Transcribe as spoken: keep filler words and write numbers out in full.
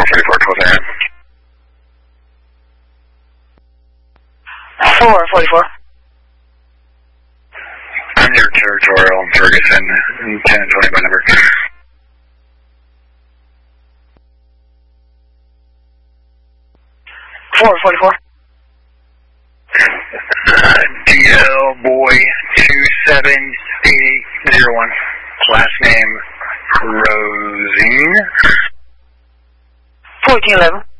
forty-four, twelve a m four forty-four. I'm near territorial in Ferguson, ten and twenty by number. four forty-four. Uh, D L boy two seven eight eight zero one. Last name Rosine. fourteen eleven.